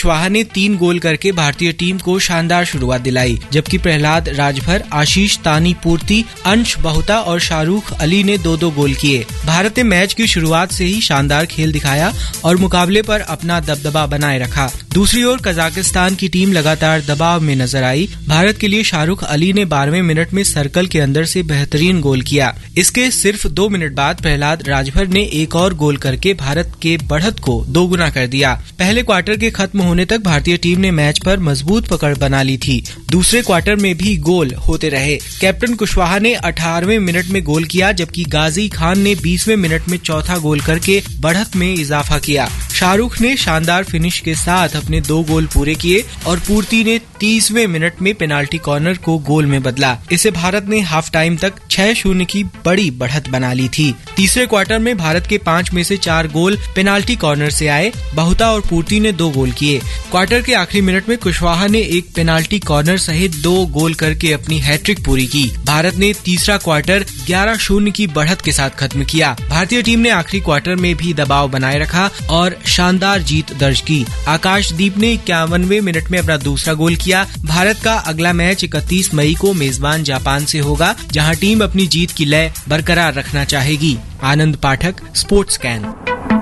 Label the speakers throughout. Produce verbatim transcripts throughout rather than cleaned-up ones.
Speaker 1: कुशवाहा ने तीन गोल करके भारतीय टीम को शानदार शुरुआत दिलाई, जबकि प्रहलाद राजभर, आशीष तानीपूर्ति, अंश बहुता और शाहरुख अली ने दो दो गोल किए। भारत ने मैच की शुरुआत से ही शानदार खेल दिखाया और मुकाबले पर अपना दबदबा बनाए रखा। दूसरी ओर कजाकिस्तान की टीम लगातार दबाव में नजर आई। भारत के लिए शाहरुख अली ने बारहवें मिनट में सर्कल के अंदर से बेहतरीन गोल किया। इसके सिर्फ दो मिनट बाद प्रहलाद राजभर ने एक और गोल करके भारत के बढ़त को दोगुना कर दिया। पहले क्वार्टर के खत्म होने तक भारतीय टीम ने मैच पर मजबूत पकड़ बना ली थी। दूसरे क्वार्टर में भी गोल होते रहे। कैप्टन कुशवाहा ने अठारहवें मिनट में गोल किया, जबकि गाजी खान ने बीसवें मिनट में चौथा गोल करके बढ़त में इजाफा किया। शाहरुख ने शानदार फिनिश के साथ अपने दो गोल पूरे किए और पूर्ति ने तीसवें मिनट में पेनाल्टी कॉर्नर को गोल में बदला। इसे भारत ने हाफ टाइम तक छह शून्य की बड़ी बढ़त बना ली थी। तीसरे क्वार्टर में भारत के पांच में से चार गोल पेनाल्टी कॉर्नर से आए। बहुता और पूर्ति ने दो गोल किए। क्वार्टर के आखिरी मिनट में कुशवाहा ने एक पेनाल्टी कॉर्नर सहित दो गोल करके अपनी हैट्रिक पूरी की। भारत ने तीसरा क्वार्टर ग्यारह शून्य की बढ़त के साथ खत्म किया। भारतीय टीम ने आखिरी क्वार्टर में भी दबाव बनाए रखा और शानदार जीत दर्ज की। आकाशदीप ने इक्यावनवें मिनट में अपना दूसरा गोल किया। भारत का अगला मैच इकतीस मई को मेजबान जापान से होगा, जहां टीम अपनी जीत की लय बरकरार रखना चाहेगी। आनंद पाठक, स्पोर्ट्स कैन।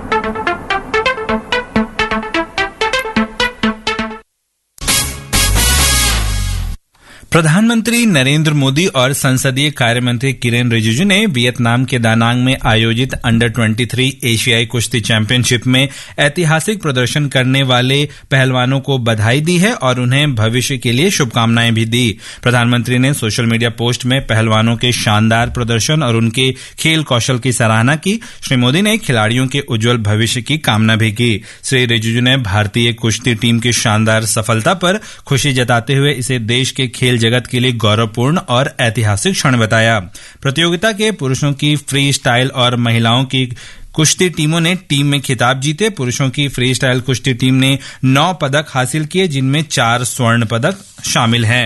Speaker 2: प्रधानमंत्री नरेंद्र मोदी और संसदीय कार्य मंत्री किरेन रिजिजू ने वियतनाम के दानांग में आयोजित अंडर तेईस एशियाई कुश्ती चैंपियनशिप में ऐतिहासिक प्रदर्शन करने वाले पहलवानों को बधाई दी है और उन्हें भविष्य के लिए शुभकामनाएं भी दी। प्रधानमंत्री ने सोशल मीडिया पोस्ट में पहलवानों के शानदार प्रदर्शन और उनके खेल कौशल की सराहना की। श्री मोदी ने खिलाड़ियों के उज्जवल भविष्य की कामना भी की। श्री रिजिजू ने भारतीय कुश्ती टीम की शानदार सफलता पर खुशी जताते हुए इसे देश के खेल जगत के लिए गौरवपूर्ण और ऐतिहासिक क्षण बताया। प्रतियोगिता के पुरुषों की फ्री स्टाइल और महिलाओं की कुश्ती टीमों ने टीम में खिताब जीते। पुरुषों की फ्री स्टाइल कुश्ती टीम ने नौ पदक हासिल किए, जिनमें चार स्वर्ण पदक शामिल हैं।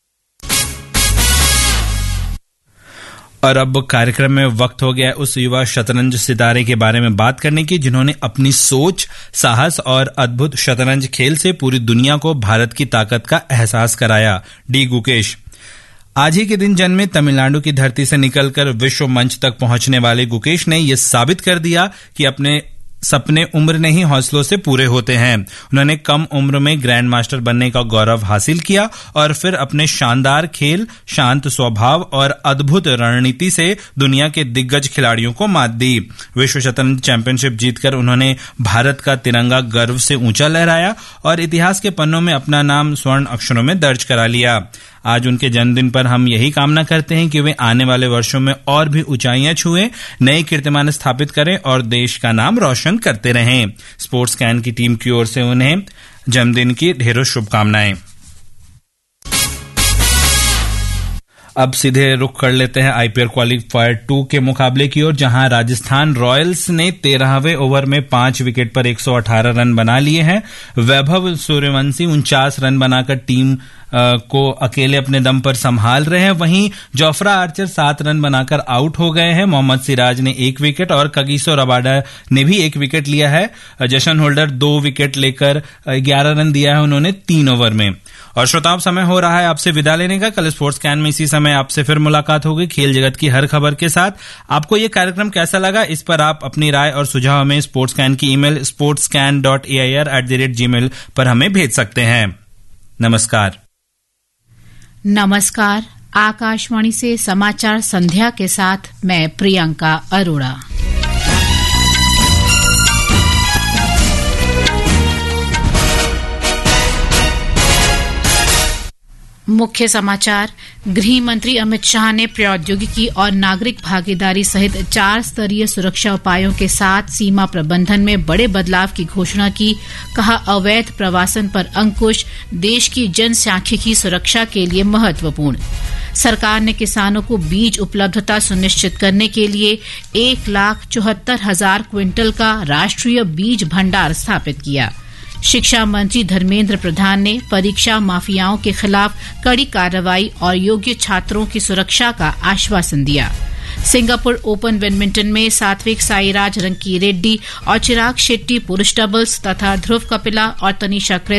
Speaker 2: और अब कार्यक्रम में वक्त हो गया है उस युवा शतरंज सितारे के बारे में बात करने की, जिन्होंने अपनी सोच, साहस और अद्भुत शतरंज खेल से पूरी दुनिया को भारत की ताकत का एहसास कराया। डी गुकेश आज ही के दिन जन्मे तमिलनाडु की धरती से निकलकर विश्व मंच तक पहुंचने वाले गुकेश ने यह साबित कर दिया कि अपने सपने उम्र नहीं हौसलों से पूरे होते हैं। उन्होंने कम उम्र में ग्रैंड मास्टर बनने का गौरव हासिल किया और फिर अपने शानदार खेल, शांत स्वभाव और अद्भुत रणनीति से दुनिया के दिग्गज खिलाड़ियों को मात दी। विश्व शतरंज चैंपियनशिप जीतकर उन्होंने भारत का तिरंगा गर्व से ऊंचा लहराया और इतिहास के पन्नों में अपना नाम स्वर्ण अक्षरों में दर्ज करा लिया। आज उनके जन्मदिन पर हम यही कामना करते हैं कि वे आने वाले वर्षों में और भी ऊंचाइयां छुएं, नए कीर्तिमान स्थापित करें और देश का नाम रोशन करते रहें। स्पोर्ट्स कैन की टीम की ओर से उन्हें जन्मदिन की ढेरों शुभकामनाएं। अब सीधे रुख कर लेते हैं आईपीएल क्वालिफायर टू के मुकाबले की ओर, जहां राजस्थान रॉयल्स ने तेरहवें ओवर में पांच विकेट पर एक सौ अठारह रन बना लिए हैं। वैभव सूर्यवंशी उनचास रन बनाकर टीम को अकेले अपने दम पर संभाल रहे हैं। वहीं जोफ्रा आर्चर सात रन बनाकर आउट हो गए हैं। मोहम्मद सिराज ने एक विकेट और कगिसो रबाडा ने भी एक विकेट लिया है। जशन होल्डर दो विकेट लेकर ग्यारह रन दिया है उन्होंने तीन ओवर में। और श्रोताओं, समय हो रहा है आपसे विदा लेने का। कल स्पोर्ट्स कैन में इसी समय आपसे फिर मुलाकात होगी खेल जगत की हर खबर के साथ। आपको ये कार्यक्रम कैसा लगा, इस पर आप अपनी राय और सुझाव हमें स्पोर्ट्स कैन की email sports can dot A I R at the rate ji mail पर हमें भेज सकते हैं। नमस्कार।
Speaker 3: नमस्कार। आकाशवाणी से समाचार संध्या के साथ मैं प्रियंका अरोड़ा। मुख्य समाचार। गृह मंत्री अमित शाह ने प्रौद्योगिकी और नागरिक भागीदारी सहित चार स्तरीय सुरक्षा उपायों के साथ सीमा प्रबंधन में बड़े बदलाव की घोषणा की। कहा, अवैध प्रवासन पर अंकुश देश की जनसांख्यिकी सुरक्षा के लिए महत्वपूर्ण। सरकार ने किसानों को बीज उपलब्धता सुनिश्चित करने के लिए एक लाख चौहत्तर हजार क्विंटल का राष्ट्रीय बीज भंडार स्थापित किया। शिक्षा मंत्री धर्मेंद्र प्रधान ने परीक्षा माफियाओं के खिलाफ कड़ी कार्रवाई और योग्य छात्रों की सुरक्षा का आश्वासन दिया। सिंगापुर ओपन बैडमिंटन में सात्विक साईराज रंकी रेड्डी और चिराग शेट्टी पुरुष डबल्स तथा ध्रुव कपिला और तनीषा